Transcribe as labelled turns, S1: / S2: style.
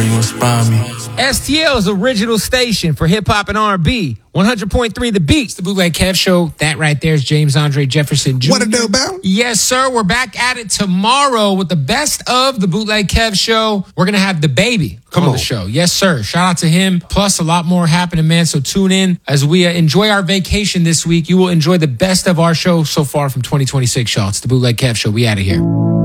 S1: girl, you inspire me.
S2: STL's original station for hip-hop and R&B. 100.3 The Beat.
S3: It's the Bootleg Kev Show. That right there is James Andre Jefferson Jr.
S4: What a do, Bow?
S3: Yes, sir. We're back at it tomorrow with the best of the Bootleg Kev Show. We're going to have the baby on the show. Yes, sir. Shout out to him. Plus a lot more happening, man. So tune in as we enjoy our vacation this week. You will enjoy the best of our show so far from 2026, y'all. It's the Bootleg Kev Show. We out of here.